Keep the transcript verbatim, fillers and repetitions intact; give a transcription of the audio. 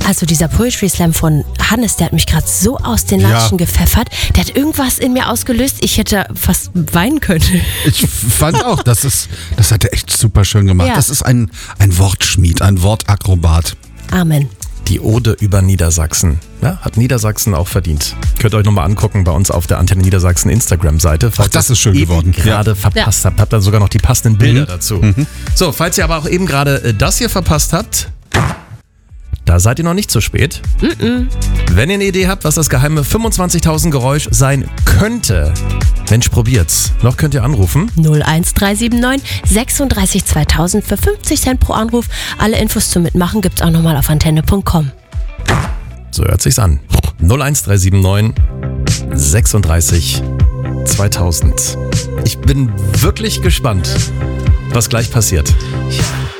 Also dieser Poetry Slam von Hannes, der hat mich gerade so aus den Ja. Latschen gepfeffert. Der hat irgendwas in mir ausgelöst. Ich hätte fast weinen können. Ich fand auch, das ist, das hat er echt super schön gemacht. Ja. Das ist ein, ein Wortschmied, ein Wortakrobat. Amen. Die Ode über Niedersachsen. Ja, hat Niedersachsen auch verdient. Könnt ihr euch nochmal angucken bei uns auf der Antenne Niedersachsen Instagram-Seite. Falls Ach, das ihr ist schön eben geworden. gerade Ja. verpasst habt, habt ihr sogar noch die passenden Bilder dazu. So, falls ihr aber auch eben gerade äh, das hier verpasst habt, da seid ihr noch nicht zu spät. Wenn ihr eine Idee habt, was das geheime fünfundzwanzigtausend Geräusch sein könnte, Mensch, probiert's. Noch könnt ihr anrufen. null eins drei sieben neun sechsunddreißig zweitausend für fünfzig Cent pro Anruf. Alle Infos zum Mitmachen gibt's auch nochmal auf antenne punkt com. So hört sich's an. null eins drei sieben neun sechsunddreißig zweitausend. Ich bin wirklich gespannt, was gleich passiert. Ja.